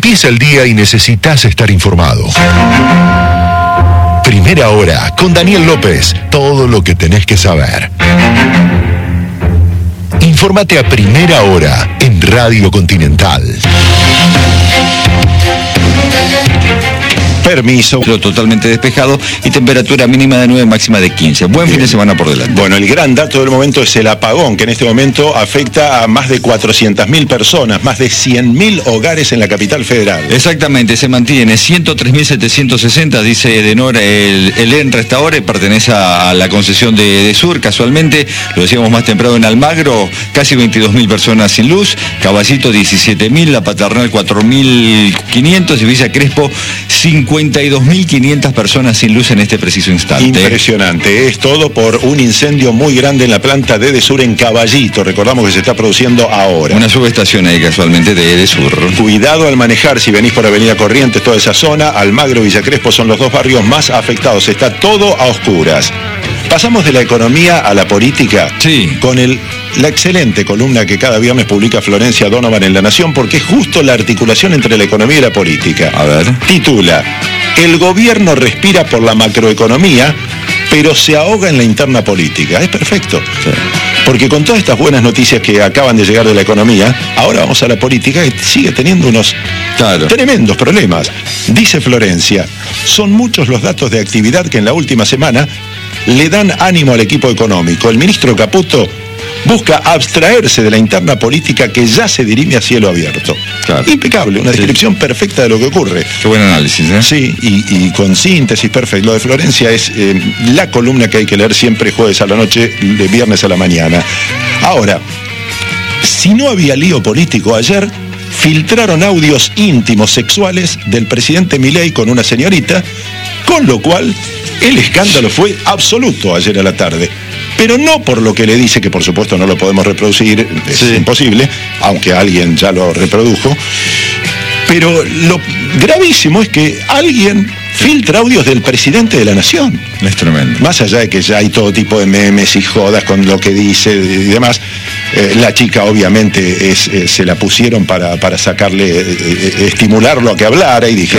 Empieza el día y necesitas estar informado. Primera Hora, con Daniel López. Todo lo que tenés que saber. Infórmate a Primera Hora en Radio Continental. Permiso. Totalmente despejado y temperatura mínima de 9, máxima de 15. Buen fin de semana por delante. Bueno, el gran dato del momento es el apagón, que en este momento afecta a más de 400.000 personas, más de 100.000 hogares en la capital federal. Exactamente, se mantiene 103.760, dice Edenor, el EN Restaure, pertenece a la concesión de Sur, casualmente, lo decíamos más temprano en Almagro, casi 22.000 personas sin luz, Caballito 17.000, La Paternal 4.500 y Villa Crespo 52.500 personas sin luz en este preciso instante. Impresionante, es todo por un incendio muy grande en la planta de Edesur en Caballito, recordamos que se está produciendo ahora. Una subestación ahí casualmente de Edesur. Cuidado al manejar si venís por Avenida Corrientes, toda esa zona, Almagro y Villa Crespo son los dos barrios más afectados, está todo a oscuras. Pasamos de la economía a la política, sí, con la excelente columna que cada viernes publica Florencia Donovan en La Nación, porque es justo la articulación entre la economía y la política. A ver. Titula: El gobierno respira por la macroeconomía, pero se ahoga en la interna política. Es perfecto. Sí. Porque con todas estas buenas noticias que acaban de llegar de la economía, ahora vamos a la política, que sigue teniendo unos tremendos problemas. Dice Florencia, son muchos los datos de actividad que en la última semana le dan ánimo al equipo económico. El ministro Caputo busca abstraerse de la interna política que ya se dirime a cielo abierto. Claro. Impecable, una descripción perfecta de lo que ocurre. Qué buen análisis, ¿eh? Sí, y con síntesis perfecta. Lo de Florencia es la columna que hay que leer siempre jueves a la noche, de viernes a la mañana. Ahora, si no había lío político ayer, filtraron audios íntimos sexuales del presidente Milei con una señorita, con lo cual el escándalo fue absoluto ayer a la tarde. Pero no por lo que le dice, que por supuesto no lo podemos reproducir, es imposible, aunque alguien ya lo reprodujo. Pero lo gravísimo es que alguien filtra audios del presidente de la nación. Es tremendo. Más allá de que ya hay todo tipo de memes y jodas con lo que dice y demás, la chica obviamente se la pusieron para sacarle, estimularlo a que hablara y dijera